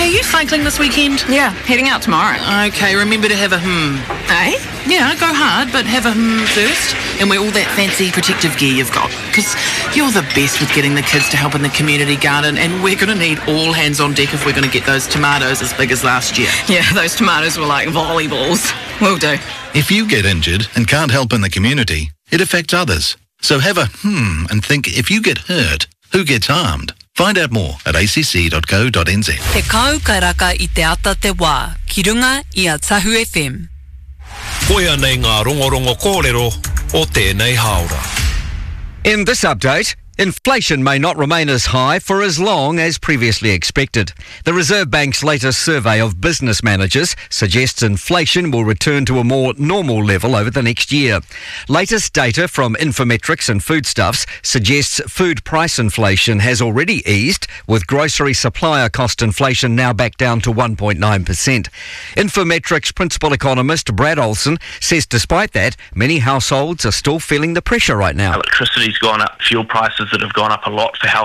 Hey, are you cycling this weekend? Yeah, heading out tomorrow. Okay, remember to have a Eh? Yeah, go hard, but have a first. And wear all that fancy protective gear you've got. Because you're the best with getting the kids to help in the community garden, and we're going to need all hands on deck if we're going to get those tomatoes as big as last year. Yeah, those tomatoes were like volleyballs. Will do. If you get injured and can't help in the community, it affects others. So have a and think, if you get hurt, who gets harmed? Find out more at acc.co.nz. Te kau kai raka I te ata te wā, ki runga I a Tahu FM. Koia nei ngā rongorongo kōrero o tēnei haora. In this update, inflation may not remain as high for as long as previously expected. The Reserve Bank's latest survey of business managers suggests inflation will return to a more normal level over the next year. Latest data from Infometrics and Foodstuffs suggests food price inflation has already eased, with grocery supplier cost inflation now back down to 1.9%. Infometrics principal economist Brad Olsen says despite that, many households are still feeling the pressure right now. Electricity's gone up, fuel prices that have gone up a lot for households